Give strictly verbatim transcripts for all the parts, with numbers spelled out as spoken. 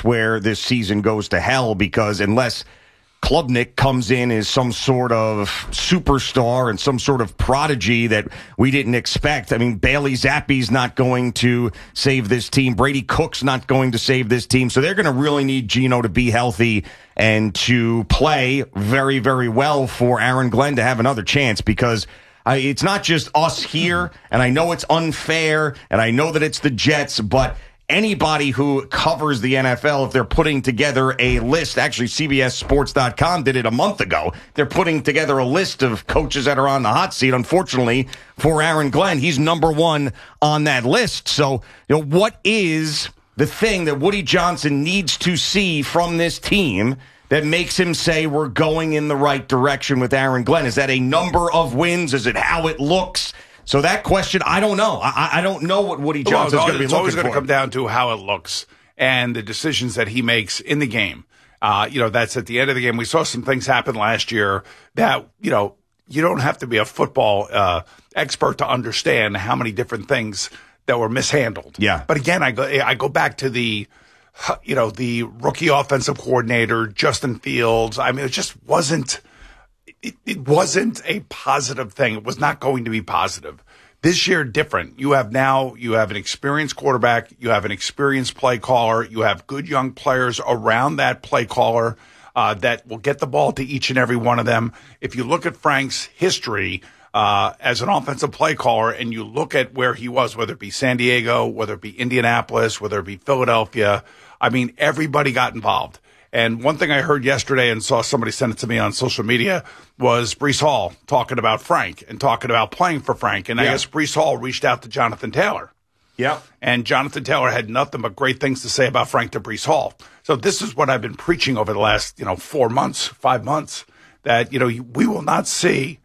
where this season goes to hell, because unless Klubnik comes in as some sort of superstar and some sort of prodigy that we didn't expect. I mean, Bailey Zappi's not going to save this team. Brady Cook's not going to save this team. So they're going to really need Geno to be healthy and to play very, very well for Aaron Glenn to have another chance, because I, it's not just us here, and I know it's unfair, and I know that it's the Jets, but anybody who covers the N F L, if they're putting together a list, actually C B S Sports dot com did it a month ago. They're putting together a list of coaches that are on the hot seat. Unfortunately for Aaron Glenn, he's number one on that list. So, you know, what is the thing that Woody Johnson needs to see from this team that makes him say we're going in the right direction with Aaron Glenn? Is that a number of wins? Is it how it looks? So that question, I don't know. I, I don't know what Woody Johnson's well, going to be looking for. It's always going to come down to how it looks and the decisions that he makes in the game. Uh, you know, that's at the end of the game. We saw some things happen last year that, you know, you don't have to be a football uh, expert to understand how many different things that were mishandled. Yeah. But again, I go, I go back to the, you know, the rookie offensive coordinator, Justin Fields. I mean, it just wasn't. It, it wasn't a positive thing. It was not going to be positive. This year, different. You have now, you have an experienced quarterback. You have an experienced play caller. You have good young players around that play caller uh, that will get the ball to each and every one of them. If you look at Frank's history uh, as an offensive play caller and you look at where he was, whether it be San Diego, whether it be Indianapolis, whether it be Philadelphia, I mean, everybody got involved. And one thing I heard yesterday and saw somebody send it to me on social media was Breece Hall talking about Frank and talking about playing for Frank. And yeah. I guess Breece Hall reached out to Jonathan Taylor. Yeah. And Jonathan Taylor had nothing but great things to say about Frank to Breece Hall. So this is what I've been preaching over the last, you know, four months, five months, that, you know, we will not see,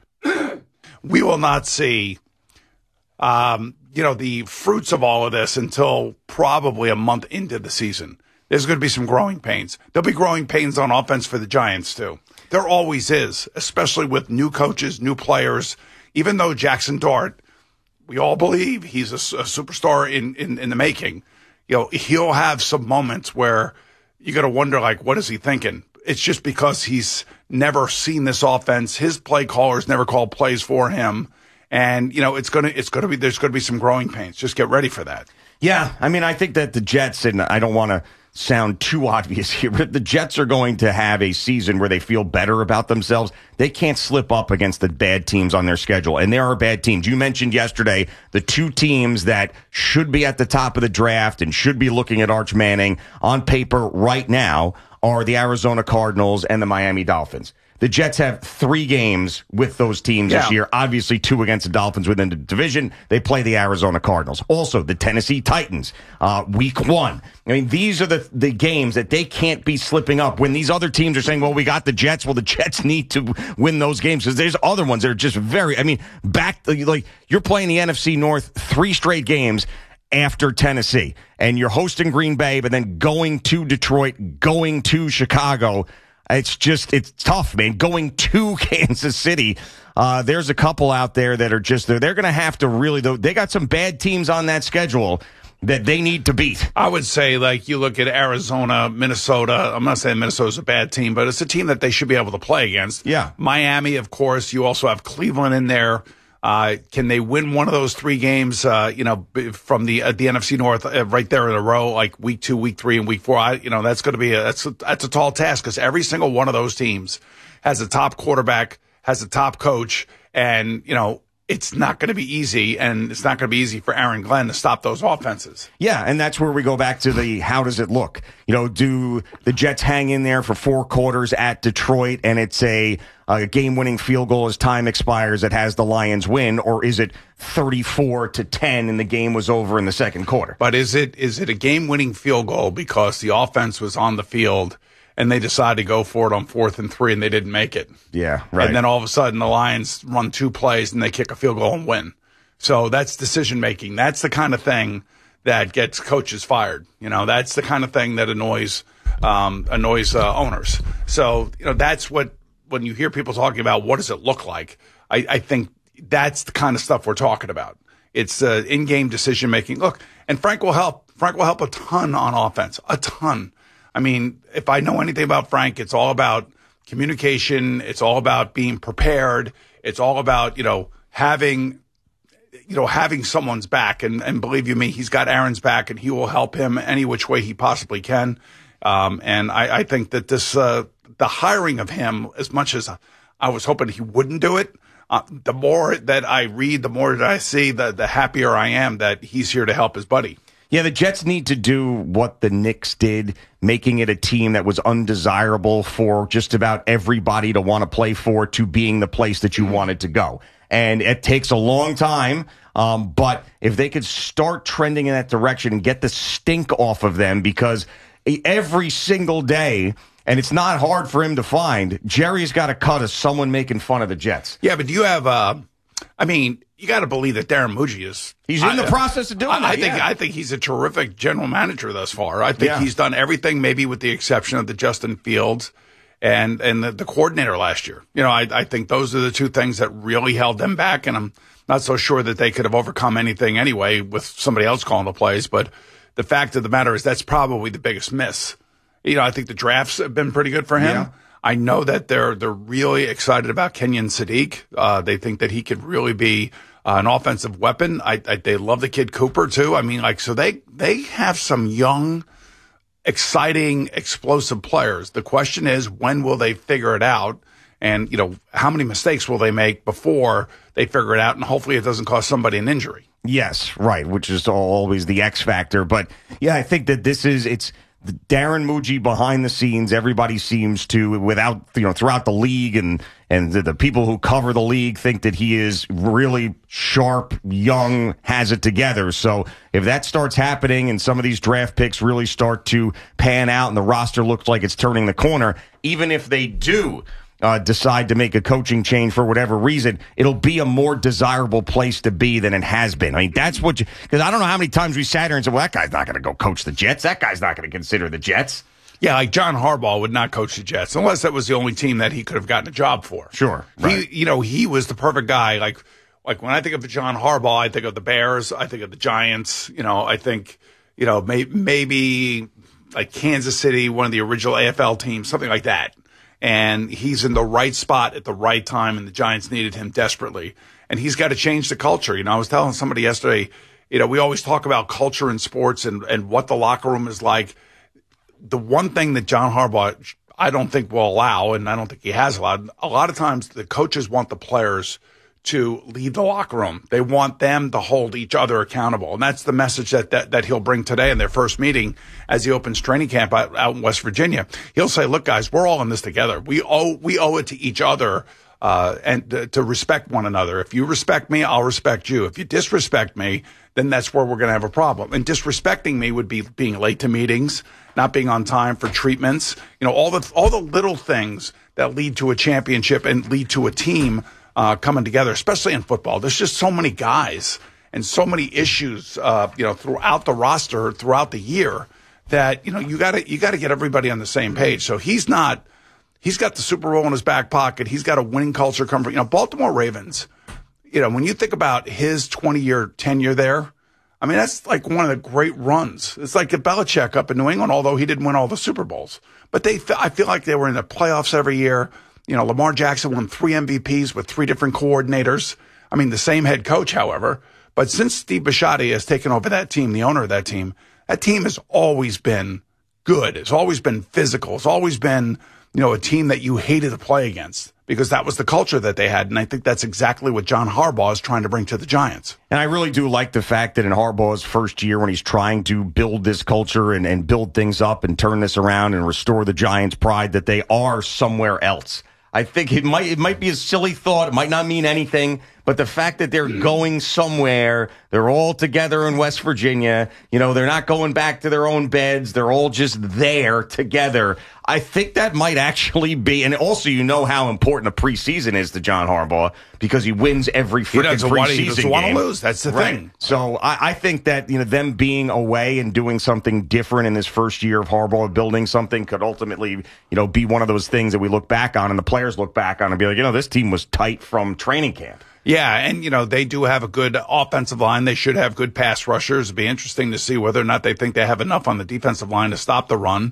we will not see, um, you know, the fruits of all of this until probably a month into the season. There's going to be some growing pains. There'll be growing pains on offense for the Giants, too. There always is, especially with new coaches, new players. Even though Jackson Dart, we all believe he's a, a superstar in, in, in the making, you know, he'll have some moments where you got to wonder, like, what is he thinking? It's just because he's never seen this offense. His play callers never called plays for him. And, you know, it's going to, it's going to be, there's going to be some growing pains. Just get ready for that. Yeah. I mean, I think that the Jets, and I don't want to sound too obvious here, but the Jets are going to have a season where they feel better about themselves. They can't slip up against the bad teams on their schedule, and there are bad teams. You mentioned yesterday the two teams that should be at the top of the draft and should be looking at Arch Manning on paper right now are the Arizona Cardinals and the Miami Dolphins. The Jets have three games with those teams yeah. this year. Obviously, two against the Dolphins within the division. They play the Arizona Cardinals. Also, the Tennessee Titans, uh, week one. I mean, these are the the games that they can't be slipping up. When these other teams are saying, well, we got the Jets, well, the Jets need to win those games, because there's other ones that are just very, I mean, back, like, you're playing the N F C North three straight games after Tennessee, and you're hosting Green Bay, but then going to Detroit, going to Chicago. It's just, it's tough, man. Going to Kansas City, uh, there's a couple out there that are just, they're, they're going to have to really, though, they got some bad teams on that schedule that they need to beat. I would say, like, you look at Arizona, Minnesota. I'm not saying Minnesota's a bad team, but it's a team that they should be able to play against. Yeah. Miami, of course. You also have Cleveland in there. Uh, can they win one of those three games, uh, you know, from the uh, the N F C North uh, right there in a row, like week two, week three, and week four? I, you know, that's going to be a, that's a, that's a tall task, because every single one of those teams has a top quarterback, has a top coach, and, you know, it's not going to be easy, and it's not going to be easy for Aaron Glenn to stop those offenses. Yeah, and that's where we go back to the how does it look? You know, do the Jets hang in there for four quarters at Detroit, and it's a, a game-winning field goal as time expires that has the Lions win, or is it thirty-four to ten and the game was over in the second quarter? But is it is it a game-winning field goal because the offense was on the field and they decided to go for it on fourth and three and they didn't make it? Yeah, right. And then all of a sudden the Lions run two plays and they kick a field goal and win. So that's decision-making. That's the kind of thing that gets coaches fired. You know, that's the kind of thing that annoys um, annoys uh, owners. So, you know, that's what, when you hear people talking about what does it look like, I, I think that's the kind of stuff we're talking about. It's uh, in-game decision-making. Look, and Frank will help. Frank will help a ton on offense, a ton. I mean, if I know anything about Frank, it's all about communication. It's all about being prepared. It's all about, you know, having, you know, having someone's back. And, and believe you me, he's got Aaron's back, and he will help him any which way he possibly can. Um, and I, I think that this, uh, the hiring of him, as much as I was hoping he wouldn't do it, uh, the more that I read, the more that I see, the, the happier I am that he's here to help his buddy. Yeah, the Jets need to do what the Knicks did, making it a team that was undesirable for just about everybody to want to play for, to being the place that you wanted to go. And it takes a long time, um, but if they could start trending in that direction and get the stink off of them, because every single day, and it's not hard for him to find, Jerry's got a cut of someone making fun of the Jets. Yeah, but do you have, uh, I mean, you got to believe that Darren Muji is. He's in the I, process of doing I, that. I think yeah. I think he's a terrific general manager thus far. I think yeah. he's done everything, maybe with the exception of the Justin Fields and and the, the coordinator last year. You know, I, I think those are the two things that really held them back, and I'm not so sure that they could have overcome anything anyway with somebody else calling the plays. But the fact of the matter is that's probably the biggest miss. You know, I think the drafts have been pretty good for him. Yeah. I know that they're they're really excited about Kenyon Sadiq. Uh, they think that he could really be Uh, an offensive weapon. I, I, they love the kid Cooper too. I mean, like, so they, they have some young, exciting, explosive players. The question is, when will they figure it out? And, you know, how many mistakes will they make before they figure it out? And hopefully it doesn't cause somebody an injury. Yes, right. Which is always the X factor. But yeah, I think that this is, it's, Darren Muji behind the scenes, everybody seems to, without, you know, throughout the league, and, and the, the people who cover the league think that he is really sharp, young, has it together. So if that starts happening and some of these draft picks really start to pan out and the roster looks like it's turning the corner, even if they do Uh, decide to make a coaching change for whatever reason, it'll be a more desirable place to be than it has been. I mean, that's what you, because I don't know how many times we sat here and said, well, that guy's not going to go coach the Jets. That guy's not going to consider the Jets. Yeah, like John Harbaugh would not coach the Jets unless that was the only team that he could have gotten a job for. Sure. Right. He, you know, he was the perfect guy. Like, like when I think of John Harbaugh, I think of the Bears. I think of the Giants. You know, I think, you know, may, maybe like Kansas City, one of the original A F L teams, something like that. And he's in the right spot at the right time, and the Giants needed him desperately. And he's got to change the culture. You know, I was telling somebody yesterday, you know, we always talk about culture in sports and, and what the locker room is like. The one thing that John Harbaugh, I don't think will allow, and I don't think he has allowed, a lot of times the coaches want the players to lead the locker room. They want them to hold each other accountable. And that's the message that, that, that he'll bring today in their first meeting as he opens training camp out, out in West Virginia. He'll say, look, guys, we're all in this together. We owe, we owe it to each other, uh, and to, to respect one another. If you respect me, I'll respect you. If you disrespect me, then that's where we're going to have a problem. And disrespecting me would be being late to meetings, not being on time for treatments, you know, all the, all the little things that lead to a championship and lead to a team Uh, coming together, especially in football. There's just so many guys and so many issues, uh, you know, throughout the roster, throughout the year, that, you know, you gotta, you gotta get everybody on the same page. So he's not, he's got the Super Bowl in his back pocket. He's got a winning culture come from, you know, Baltimore Ravens. You know, when you think about his twenty year tenure there, I mean, that's like one of the great runs. It's like a Belichick up in New England, although he didn't win all the Super Bowls. But they, I feel like they were in the playoffs every year. You know, Lamar Jackson won three M V Ps with three different coordinators. I mean, the same head coach, however. But since Steve Bisciotti has taken over that team, the owner of that team, that team has always been good. It's always been physical. It's always been, you know, a team that you hated to play against because that was the culture that they had. And I think that's exactly what John Harbaugh is trying to bring to the Giants. And I really do like the fact that in Harbaugh's first year, when he's trying to build this culture and, and build things up and turn this around and restore the Giants' pride, that they are somewhere else. I think it might it might be a silly thought. It might not mean anything, but the fact that they're going somewhere, they're all together in West Virginia, you know, they're not going back to their own beds. They're all just there together. I think that might actually be, and also you know how important a preseason is to John Harbaugh because he wins every freaking preseason want, he doesn't want game. to lose. That's the right. thing. So I, I think that, you know, them being away and doing something different in this first year of Harbaugh, building something, could ultimately, you know, be one of those things that we look back on and the players look back on and be like, you know, this team was tight from training camp. Yeah, and, you know, they do have a good offensive line. They should have good pass rushers. It'd be interesting to see whether or not they think they have enough on the defensive line to stop the run.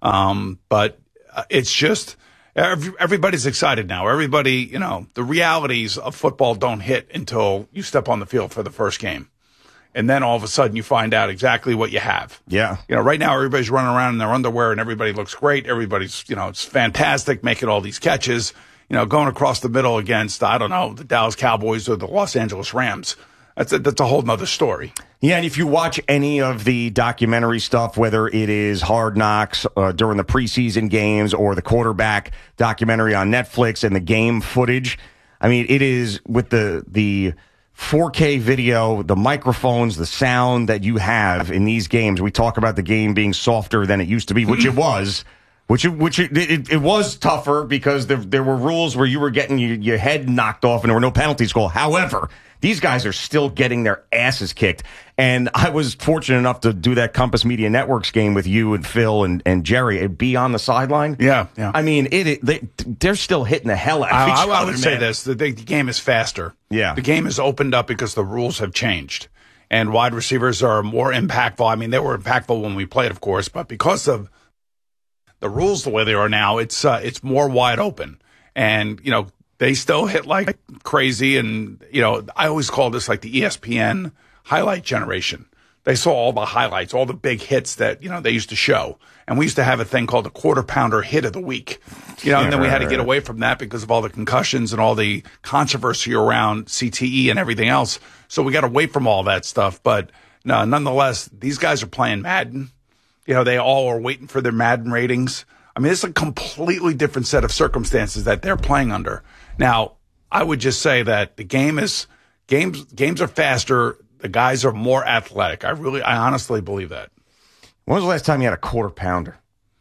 Um, but uh, it's just every, everybody's excited now. Everybody, you know, the realities of football don't hit until you step on the field for the first game. And then all of a sudden you find out exactly what you have. Yeah. You know, right now everybody's running around in their underwear and everybody looks great. Everybody's, you know, it's fantastic, making all these catches, you know, going across the middle against, I don't know, the Dallas Cowboys or the Los Angeles Rams. That's a, that's a whole nother story. Yeah, and if you watch any of the documentary stuff, whether it is Hard Knocks uh, during the preseason games or the quarterback documentary on Netflix and the game footage, I mean, it is with the the four K video, the microphones, the sound that you have in these games. We talk about the game being softer than it used to be, which it was. Which, it, which it, it, it was tougher because there, there were rules where you were getting your, your head knocked off and there were no penalties called. However, these guys are still getting their asses kicked. And I was fortunate enough to do that Compass Media Networks game with you and Phil and, and Jerry and be on the sideline. Yeah, yeah. I mean, it, it they, they're still hitting the hell out of each I, other, I would man. say this. The, the game is faster. Yeah. The game is opened up because the rules have changed. And wide receivers are more impactful. I mean, they were impactful when we played, of course, but because of the rules the way they are now, it's uh, it's more wide open. And, you know, they still hit like crazy. And, you know, I always call this like the E S P N highlight generation. They saw all the highlights, all the big hits that, you know, they used to show. And we used to have a thing called the quarter pounder hit of the week. You know, and then we had to get away from that because of all the concussions and all the controversy around C T E and everything else. So we got away from all that stuff. But no, nonetheless, these guys are playing Madden. You know, they all are waiting for their Madden ratings. I mean, it's a completely different set of circumstances that they're playing under. Now, I would just say that the game is games games are faster. The guys are more athletic. I really, I honestly believe that. When was the last time you had a quarter pounder?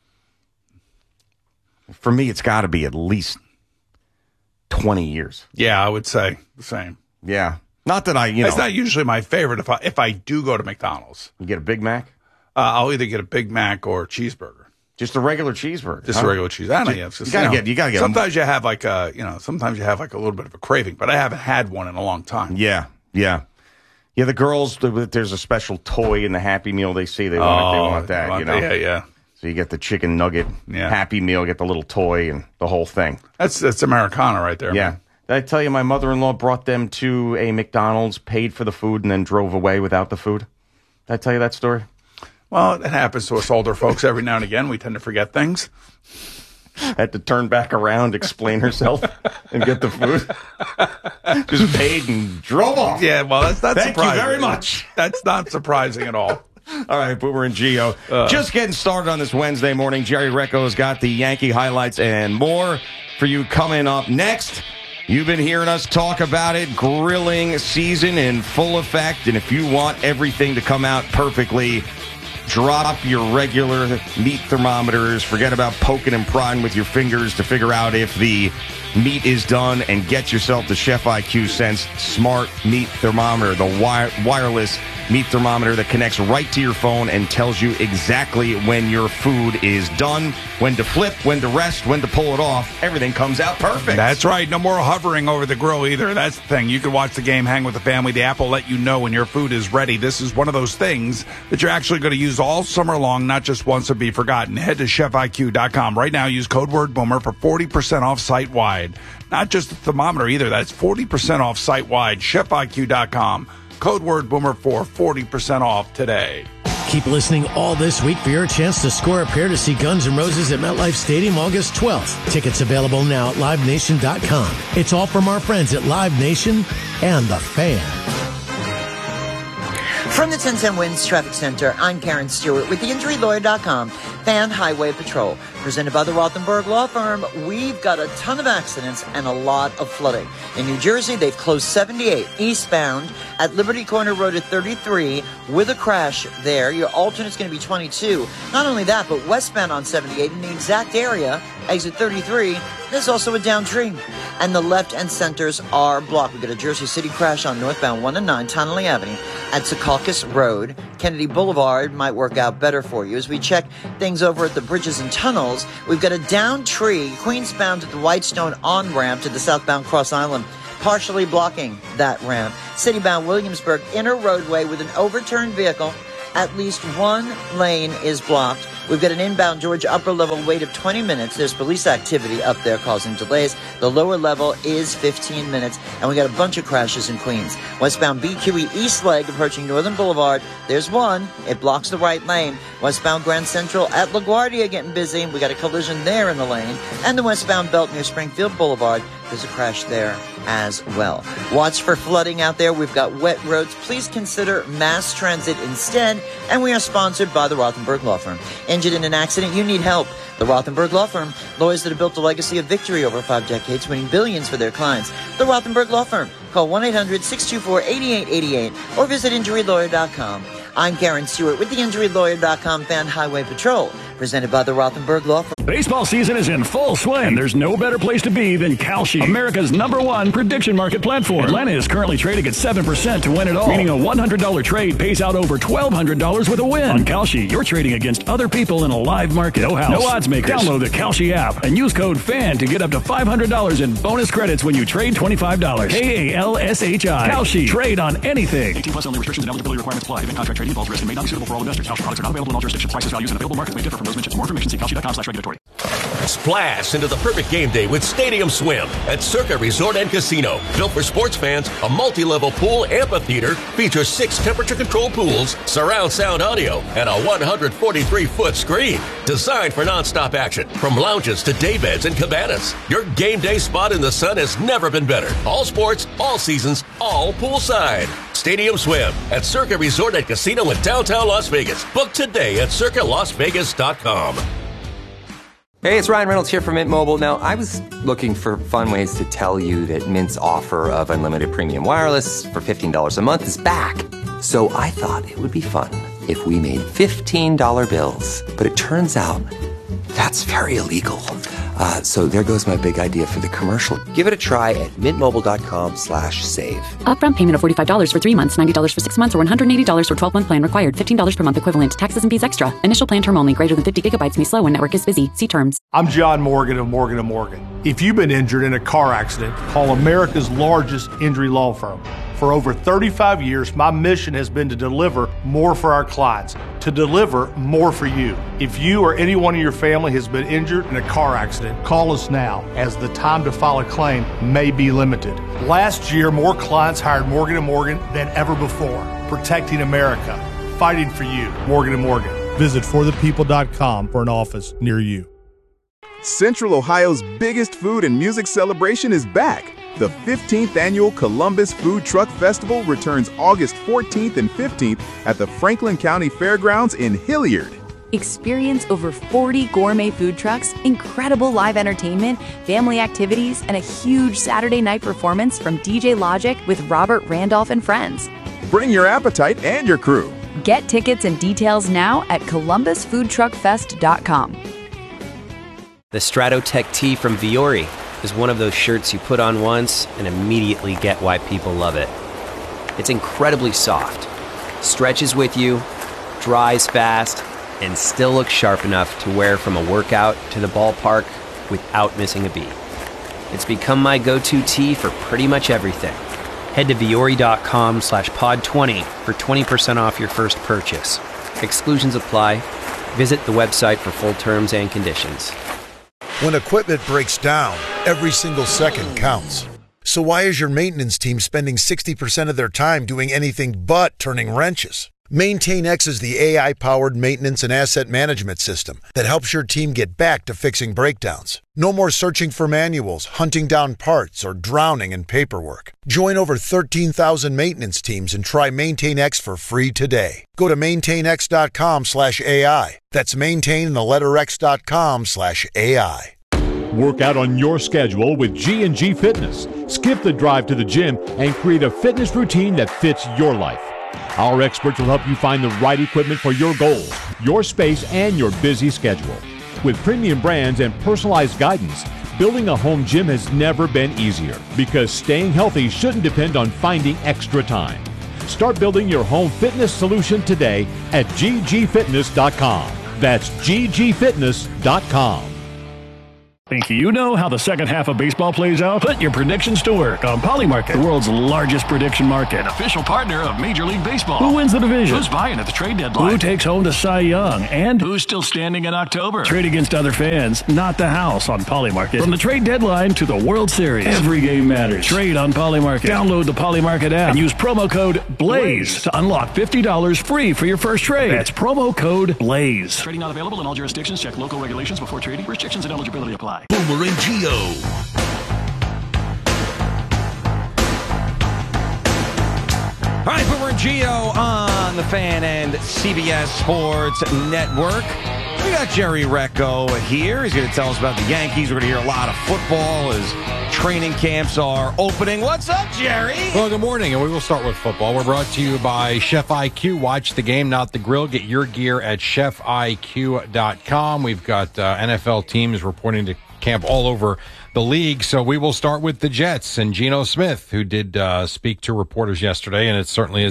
For me, it's got to be at least twenty years. Yeah, I would say the same. Yeah. Not that I, you know. It's not usually my favorite if I, if I do go to McDonald's. You get a Big Mac? Uh, I'll either get a Big Mac or a cheeseburger. Just a regular cheeseburger. Just huh? a regular cheese. I don't know. Just, you gotta you know, get. You gotta get. Sometimes you have like a, you know, sometimes you have like a little bit of a craving, but I haven't had one in a long time. Yeah, yeah, yeah. The girls, there's a special toy in the Happy Meal. They say they want. Oh, they want that. want you know. that, yeah, yeah. So you get the chicken nugget yeah. Happy Meal, get the little toy and the whole thing. That's that's Americana right there. Yeah. Man. Did I tell you my mother-in-law brought them to a McDonald's, paid for the food, and then drove away without the food? Did I tell you that story? Well, it happens to us older folks every now and again. We tend to forget things. Had to turn back around, explain herself, and get the food. Just paid and drove off. Yeah, well, that's not Thank surprising. you very much. That's not surprising at all. All right, Boomer and Gio. Uh, Just getting started on this Wednesday morning. Jerry Recco's got the Yankee highlights and more for you coming up next. You've been hearing us talk about it. Grilling season in full effect. And if you want everything to come out perfectly, drop your regular meat thermometers. Forget about poking and prodding with your fingers to figure out if the meat is done, and get yourself the Chef I Q Sense Smart Meat Thermometer, the wire- wireless meat thermometer that connects right to your phone and tells you exactly when your food is done, when to flip, when to rest, when to pull it off. Everything comes out perfect. That's right. No more hovering over the grill either. That's the thing. You can watch the game, hang with the family. The app will let you know when your food is ready. This is one of those things that you're actually going to use all summer long, not just once and be forgotten. Head to chef I Q dot com right now. Use code word Boomer for forty percent off site-wide. Not just the thermometer either. That's forty percent off site-wide. chef I Q dot com. Code word Boomer for forty percent off today. Keep listening all this week for your chance to score a pair to see Guns N' Roses at MetLife Stadium August twelfth. Tickets available now at live nation dot com. It's all from our friends at Live Nation and The Fan. From the ten ten Winds Traffic Center, I'm Karen Stewart with the injury lawyer dot com. Fan Highway Patrol. Presented by the Rothenberg Law Firm, we've got a ton of accidents and a lot of flooding. In New Jersey, they've closed seventy-eight eastbound at Liberty Corner Road at thirty-three with a crash there. Your alternate's going to be twenty-two. Not only that, but westbound on seventy-eight in the exact area, exit thirty-three, there's also a downed tree. And the left and centers are blocked. We've got a Jersey City crash on northbound one and nine, Tonnelly Avenue at Secaucus Road. Kennedy Boulevard might work out better for you. As we check things over at the bridges and tunnels, we've got a downed tree, Queensbound at the Whitestone on-ramp to the southbound Cross Island, partially blocking that ramp. Citybound Williamsburg inner roadway with an overturned vehicle. At least one lane is blocked. We've got an inbound George upper level wait of twenty minutes. There's police activity up there causing delays. The lower level is fifteen minutes, and we got a bunch of crashes in Queens. Westbound B Q E east leg approaching Northern Boulevard. There's one. It blocks the right lane. Westbound Grand Central at LaGuardia getting busy. We got a collision there in the lane. And the westbound belt near Springfield Boulevard. There's a crash there as well. Watch for flooding out there. We've got wet roads. Please consider mass transit instead. And we are sponsored by the Rothenberg Law Firm. Injured in an accident, you need help. The Rothenberg Law Firm, lawyers that have built a legacy of victory over five decades, winning billions for their clients. The Rothenberg Law Firm. Call one eight hundred six two four eight eight eight eight or visit injury lawyer dot com. I'm Karen Stewart with the injury lawyer dot com Fan Highway Patrol, presented by the Rothenberg Law Firm. Baseball season is in full swing, and there's no better place to be than Kalshi, America's number one prediction market platform. Atlanta is currently trading at seven percent to win it all, meaning a one hundred dollars trade pays out over twelve hundred dollars with a win. On Kalshi, you're trading against other people in a live market. No house, no odds makers. Download the Kalshi app and use code FAN to get up to five hundred dollars in bonus credits when you trade twenty-five dollars. K A L S H I. Kalshi. Trade on anything. eighteen plus only. Restrictions and eligibility requirements apply. Event contract trading involves risk and may not be suitable for all investors. Kalshi products are not available in all jurisdictions. Prices, values, and available markets may differ from those mentioned. For more information, see kalshi dot com slash regulatory. Splash into the perfect game day with Stadium Swim at Circa Resort and Casino. Built for sports fans, a multi-level pool amphitheater features six temperature-controlled pools, surround sound audio, and a one hundred forty-three foot screen. Designed for non-stop action, from lounges to daybeds and cabanas. Your game day spot in the sun has never been better. All sports, all seasons, all poolside. Stadium Swim at Circa Resort and Casino in downtown Las Vegas. Book today at circa las vegas dot com. Hey, it's Ryan Reynolds here from Mint Mobile. Now, I was looking for fun ways to tell you that Mint's offer of unlimited premium wireless for fifteen dollars a month is back. So I thought it would be fun if we made fifteen dollar bills. But it turns out that's very illegal. Uh, so there goes my big idea for the commercial. Give it a try at mintmobile.com slash save. Upfront payment of forty-five dollars for three months, ninety dollars for six months, or one hundred eighty dollars for twelve-month plan required. fifteen dollars per month equivalent. Taxes and fees extra. Initial plan term only. Greater than fifty gigabytes may slow when network is busy. See terms. I'm John Morgan of Morgan and Morgan. If you've been injured in a car accident, call America's largest injury law firm. For over thirty-five years, my mission has been to deliver more for our clients, to deliver more for you. If you or anyone in your family has been injured in a car accident, call us now, as the time to file a claim may be limited. Last year, more clients hired Morgan and Morgan than ever before, protecting America, fighting for you. Morgan and Morgan. Visit for the people dot com for an office near you. Central Ohio's biggest food and music celebration is back. The fifteenth Annual Columbus Food Truck Festival returns August fourteenth and fifteenth at the Franklin County Fairgrounds in Hilliard. Experience over forty gourmet food trucks, incredible live entertainment, family activities, and a huge Saturday night performance from D J Logic with Robert Randolph and friends. Bring your appetite and your crew. Get tickets and details now at columbus food truck fest dot com. The Stratotech tee from Viore is one of those shirts you put on once and immediately get why people love it. It's incredibly soft, stretches with you, dries fast, and still looks sharp enough to wear from a workout to the ballpark without missing a beat. It's become my go-to tee for pretty much everything. Head to Viore.com slash pod 20 for twenty percent off your first purchase. Exclusions apply. Visit the website for full terms and conditions. When equipment breaks down, every single second counts. So why is your maintenance team spending sixty percent of their time doing anything but turning wrenches? MaintainX is the A I-powered maintenance and asset management system that helps your team get back to fixing breakdowns. No more searching for manuals, hunting down parts, or drowning in paperwork. Join over thirteen thousand maintenance teams and try MaintainX for free today. Go to maintainx.com slash AI. That's maintain in the letter x.com slash AI. Work out on your schedule with G and G Fitness. Skip the drive to the gym and create a fitness routine that fits your life. Our experts will help you find the right equipment for your goals, your space, and your busy schedule. With premium brands and personalized guidance, building a home gym has never been easier, because staying healthy shouldn't depend on finding extra time. Start building your home fitness solution today at g g fitness dot com. That's g g fitness dot com. Think you know how the second half of baseball plays out? Put your predictions to work on Polymarket, the world's largest prediction market. An official partner of Major League Baseball. Who wins the division? Who's buying at the trade deadline? Who takes home the Cy Young? And who's still standing in October? Trade against other fans, not the house on Polymarket. From the trade deadline to the World Series, every game matters. Trade on Polymarket. Download the Polymarket app and use promo code BLAZE to unlock fifty dollars free for your first trade. That's promo code BLAZE. Trading not available in all jurisdictions. Check local regulations before trading. Restrictions and eligibility apply. Boomer and Geo. All right, Boomer and Geo on the Fan and C B S Sports Network. We got Jerry Recco here. He's going to tell us about the Yankees. We're going to hear a lot of football as training camps are opening. What's up, Jerry? Well, good morning, and we will start with football. We're brought to you by Chef I Q. Watch the game, not the grill. Get your gear at chef I Q dot com. We've got uh, N F L teams reporting to camp all over the league. So we will start with the Jets and Geno Smith, who did uh, speak to reporters yesterday, and it certainly is